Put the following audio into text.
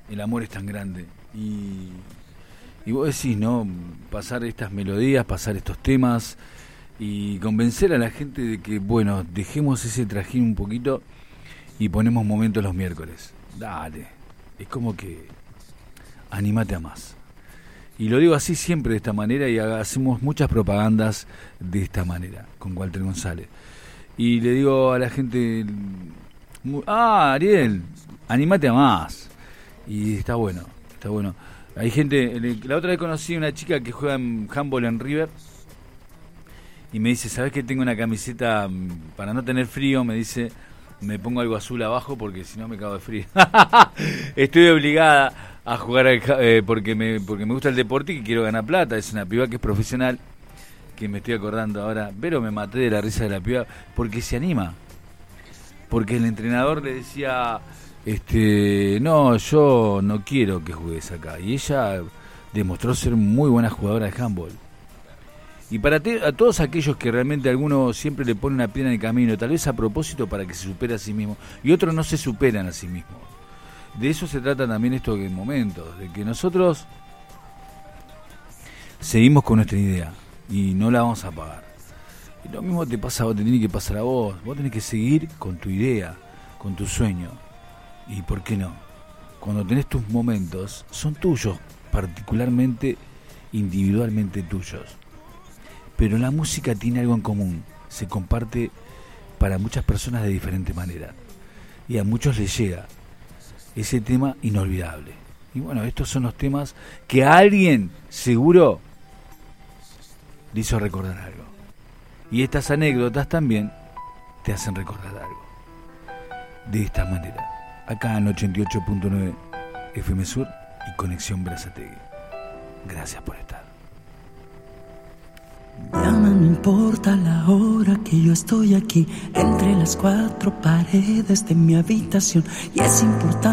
el amor es tan grande. Y vos decís, ¿no? Pasar estas melodías, pasar estos temas y convencer a la gente de que, bueno, dejemos ese trajín un poquito y ponemos momentos los miércoles. Dale, es como que animate a más. Y lo digo así siempre de esta manera y hacemos muchas propagandas de esta manera con Walter González. Y le digo a la gente, Ariel, animate a más. Y está bueno, está bueno. Hay gente, la otra vez conocí a una chica que juega en handball en River y me dice, ¿sabés que tengo una camiseta para no tener frío? Me dice, me pongo algo azul abajo porque si no me cago de frío. Estoy obligada a jugar porque me gusta el deporte y quiero ganar plata. Es una piba que es profesional, que me estoy acordando ahora, pero me maté de la risa de la piba porque se anima. Porque el entrenador le decía, no, yo no quiero que juegues acá. Y ella demostró ser muy buena jugadora de handball. Y para a todos aquellos que realmente alguno siempre le pone una piedra en el camino, tal vez a propósito para que se supere a sí mismo, y otros no se superan a sí mismos. De eso se trata también esto en momentos, de que nosotros seguimos con nuestra idea y no la vamos a apagar. Y lo mismo te pasa a vos, te tiene que pasar a vos. Vos tenés que seguir con tu idea, con tu sueño. ¿Y por qué no? Cuando tenés tus momentos, son tuyos, particularmente, individualmente tuyos. Pero la música tiene algo en común, se comparte para muchas personas de diferente manera. Y a muchos les llega ese tema inolvidable. Y bueno, estos son los temas que a alguien seguro le hizo recordar algo. Y estas anécdotas también te hacen recordar algo. De esta manera, acá en 88.9 FM Sur y Conexión Berazategui. Gracias por estar. Ya no importa la hora que yo estoy aquí, entre las cuatro paredes de mi habitación, y es importante